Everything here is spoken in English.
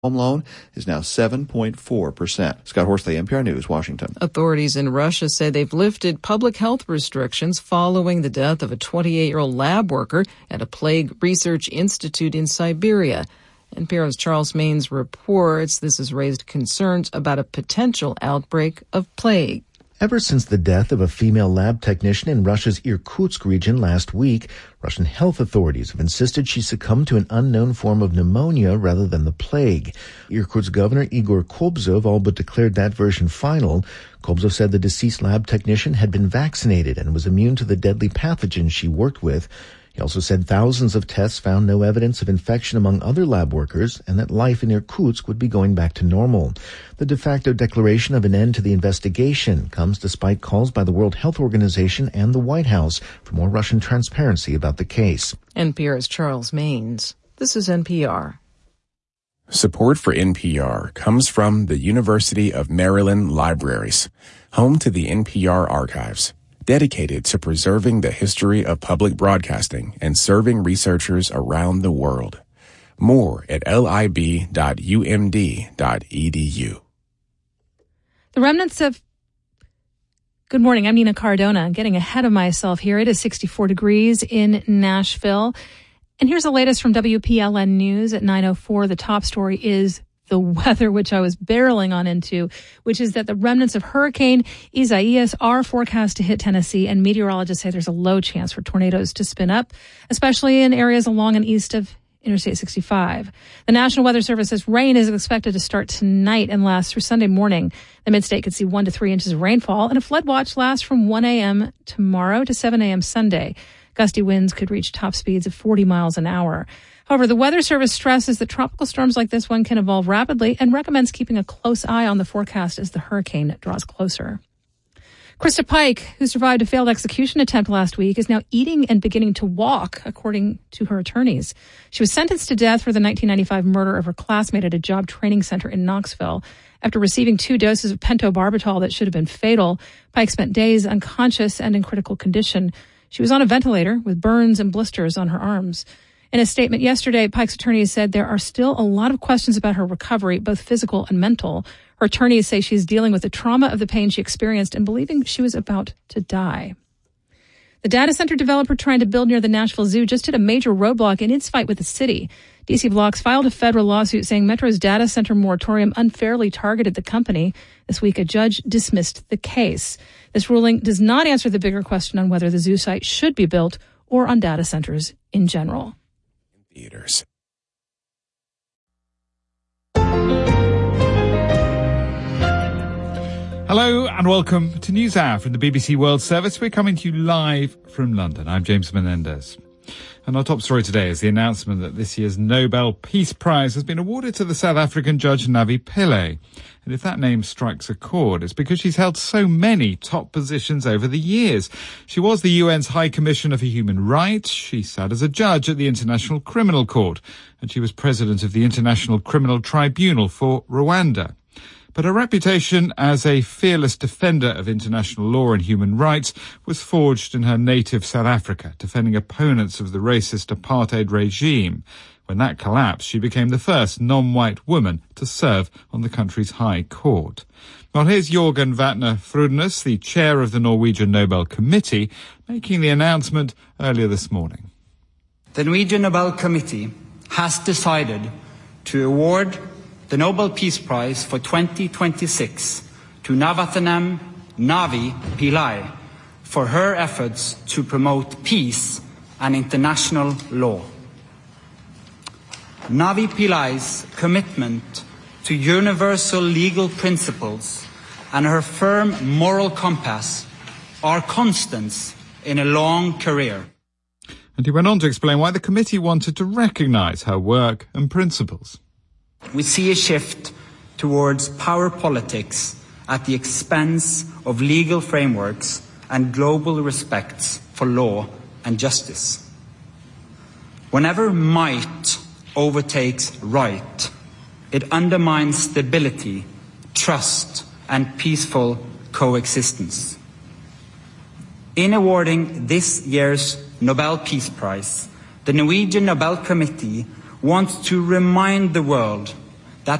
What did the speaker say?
home loan is now 7.4%. Scott Horsley, NPR News, Washington. Authorities in Russia say they've lifted public health restrictions following the death of a 28-year-old lab worker at a plague research institute in Siberia. NPR's Charles Maynes reports this has raised concerns about a potential outbreak of plague. Ever since the death of a female lab technician in Russia's Irkutsk region last week, Russian health authorities have insisted she succumbed to an unknown form of pneumonia rather than the plague. Irkutsk Governor Igor Kobzov all but declared that version final. Kobzov said the deceased lab technician had been vaccinated and was immune to the deadly pathogen she worked with. He also said thousands of tests found no evidence of infection among other lab workers and that life in Irkutsk would be going back to normal. The de facto declaration of an end to the investigation comes despite calls by the World Health Organization and the White House for more Russian transparency about the case. NPR's Charles Maynes. This is NPR. Support for NPR comes from the University of Maryland Libraries, home to the NPR archives, dedicated to preserving the history of public broadcasting and serving researchers around the world. More at lib.umd.edu. The remnants of... Good morning, I'm Nina Cardona, getting ahead of myself here. It is 64 degrees in Nashville. And here's the latest from WPLN News at 9:04. The top story is the weather, which I was barreling on into, which is that the remnants of Hurricane Isaias are forecast to hit Tennessee, and meteorologists say there's a low chance for tornadoes to spin up, especially in areas along and east of Interstate 65. The National Weather Service says rain is expected to start tonight and last through Sunday morning. The mid-state could see 1 to 3 inches of rainfall, and a flood watch lasts from 1 a.m. tomorrow to 7 a.m. Sunday. Gusty winds could reach top speeds of 40 miles an hour. However, the Weather Service stresses that tropical storms like this one can evolve rapidly and recommends keeping a close eye on the forecast as the hurricane draws closer. Krista Pike, who survived a failed execution attempt last week, is now eating and beginning to walk, according to her attorneys. She was sentenced to death for the 1995 murder of her classmate at a job training center in Knoxville. After receiving 2 doses of pentobarbital that should have been fatal, Pike spent days unconscious and in critical condition. She was on a ventilator with burns and blisters on her arms. In a statement yesterday, Pike's attorneys said there are still a lot of questions about her recovery, both physical and mental. Her attorneys say she's dealing with the trauma of the pain she experienced and believing she was about to die. The data center developer trying to build near the Nashville Zoo just hit a major roadblock in its fight with the city. DC Blocks filed a federal lawsuit saying Metro's data center moratorium unfairly targeted the company. This week, a judge dismissed the case. This ruling does not answer the bigger question on whether the zoo site should be built or on data centers in general. Theaters. Hello and welcome to NewsHour from the BBC World Service. We're coming to you live from London. I'm James Menendez. And our top story today is the announcement that this year's Nobel Peace Prize has been awarded to the South African judge Navi Pillay. And if that name strikes a chord, it's because she's held so many top positions over the years. She was the UN's High Commissioner for Human Rights. She sat as a judge at the International Criminal Court. And she was president of the International Criminal Tribunal for Rwanda. But her reputation as a fearless defender of international law and human rights was forged in her native South Africa, defending opponents of the racist apartheid regime. When that collapsed, she became the first non-white woman to serve on the country's high court. Well, here's Jørgen Vatne Frudnes, the chair of the Norwegian Nobel Committee, making the announcement earlier this morning. The Norwegian Nobel Committee has decided to award the Nobel Peace Prize for 2026 to Navaratnam Navi Pillay for her efforts to promote peace and international law. Navi Pillay's commitment to universal legal principles and her firm moral compass are constants in a long career. And he went on to explain why the committee wanted to recognise her work and principles. We see a shift towards power politics at the expense of legal frameworks and global respects for law and justice. Whenever might overtakes right, it undermines stability, trust, and peaceful coexistence. In awarding this year's Nobel Peace Prize, the Norwegian Nobel Committee wants to remind the world